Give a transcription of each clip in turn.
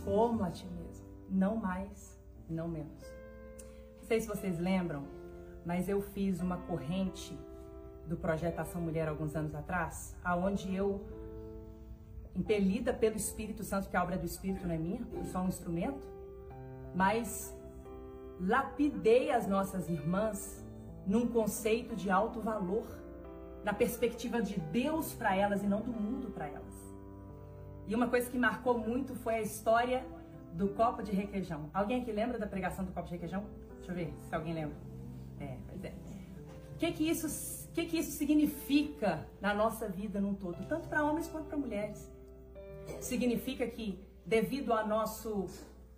como a ti mesmo, não mais, não menos. Não sei se vocês lembram, mas eu fiz uma corrente do Projeto Ação Mulher alguns anos atrás, aonde eu, impelida pelo Espírito Santo, que a obra é do Espírito, não é minha, eu sou um instrumento, mas lapidei as nossas irmãs num conceito de alto valor, na perspectiva de Deus para elas e não do mundo para elas. E uma coisa que marcou muito foi a história do copo de requeijão. Alguém aqui lembra da pregação do copo de requeijão? Deixa eu ver se alguém lembra. Pois é. O que isso significa na nossa vida num todo, tanto para homens quanto para mulheres? Significa que, devido à nossa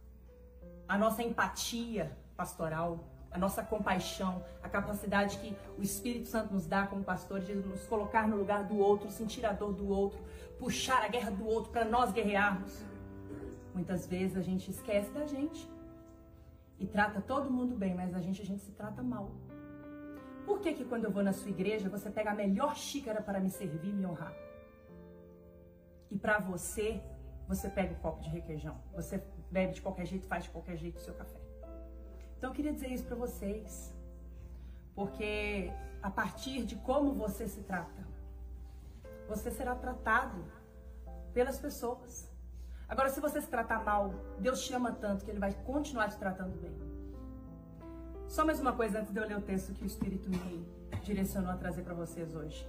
empatia pastoral, a nossa compaixão, a capacidade que o Espírito Santo nos dá como pastores de nos colocar no lugar do outro, sentir a dor do outro, puxar a guerra do outro para nós guerrearmos. Muitas vezes a gente esquece da gente e trata todo mundo bem, mas a gente se trata mal. Por que quando eu vou na sua igreja, você pega a melhor xícara para me servir e me honrar? E para você pega o copo de requeijão. Você bebe de qualquer jeito, faz de qualquer jeito o seu café. Então eu queria dizer isso para vocês, porque a partir de como você se trata, você será tratado pelas pessoas. Agora, se você se tratar mal, Deus te ama tanto que Ele vai continuar te tratando bem. Só mais uma coisa antes de eu ler o texto que o Espírito me direcionou a trazer para vocês hoje.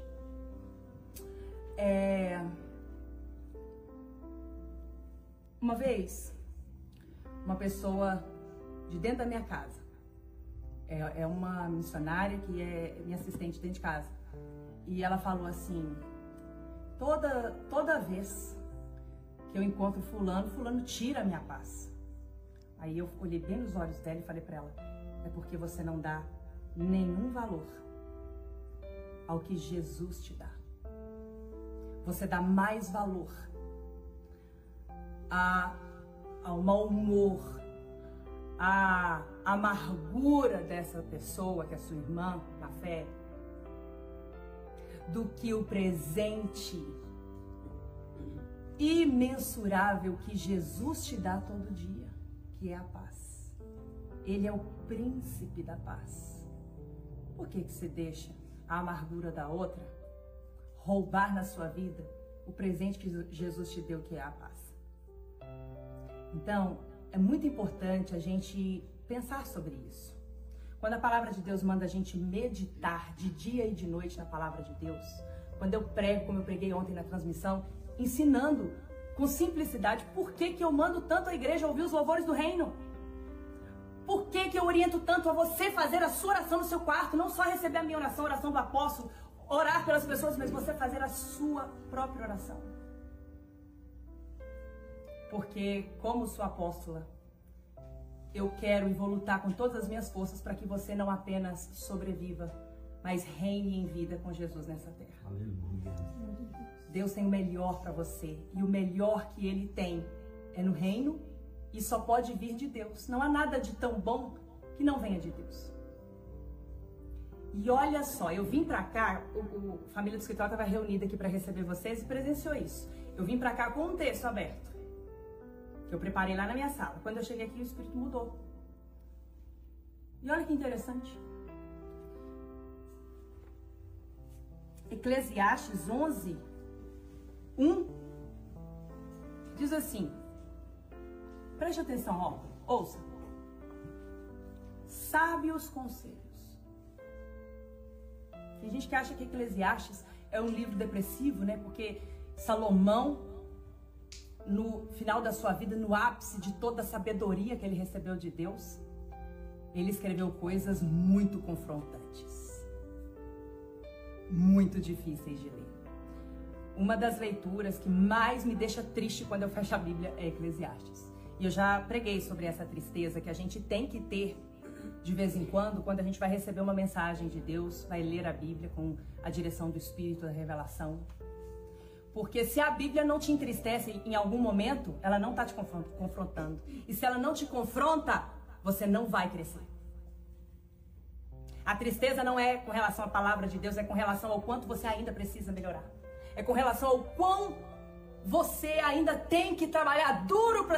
Uma vez, uma pessoa de dentro da minha casa, é uma missionária que é minha assistente dentro de casa, e ela falou assim: toda vez que eu encontro fulano tira a minha paz. Aí eu olhei bem nos olhos dela e falei para ela: é porque você não dá nenhum valor ao que Jesus te dá. Você dá mais valor ao mau humor, à amargura dessa pessoa, que é sua irmã na fé, do que o presente imensurável que Jesus te dá todo dia, que é a paz. Ele é o príncipe da paz. Por que você deixa a amargura da outra roubar na sua vida o presente que Jesus te deu, que é a paz? Então, é muito importante a gente pensar sobre isso. Quando a palavra de Deus manda a gente meditar de dia e de noite na palavra de Deus, quando eu prego, como eu preguei ontem na transmissão, ensinando com simplicidade por que eu mando tanto a igreja ouvir os louvores do reino. Por que eu oriento tanto a você fazer a sua oração no seu quarto, não só receber a minha oração, a oração do apóstolo, orar pelas pessoas, mas você fazer a sua própria oração. Porque, como sua apóstola, eu quero e vou lutar com todas as minhas forças para que você não apenas sobreviva, mas reine em vida com Jesus nessa terra. Aleluia. Deus tem o melhor para você, e o melhor que Ele tem é no reino, e só pode vir de Deus. Não há nada de tão bom que não venha de Deus. E olha só, eu vim para cá, a família do escritório estava reunida aqui para receber vocês e presenciou isso. Eu vim para cá com um texto aberto, que eu preparei lá na minha sala. Quando eu cheguei aqui, o Espírito mudou. E olha que interessante. Eclesiastes 11:1 diz assim, preste atenção, ouça. Sábios conselhos. Tem gente que acha que Eclesiastes é um livro depressivo, né? Porque Salomão, no final da sua vida, no ápice de toda a sabedoria que ele recebeu de Deus, ele escreveu coisas muito confrontantes, muito difíceis de ler. Uma das leituras que mais me deixa triste quando eu fecho a Bíblia é Eclesiastes. E eu já preguei sobre essa tristeza que a gente tem que ter de vez em quando a gente vai receber uma mensagem de Deus, vai ler a Bíblia com a direção do Espírito, da revelação. Porque se a Bíblia não te entristece em algum momento, ela não está te confrontando. E se ela não te confronta, você não vai crescer. A tristeza não é com relação à palavra de Deus, é com relação ao quanto você ainda precisa melhorar. É com relação ao quão você ainda tem que trabalhar duro para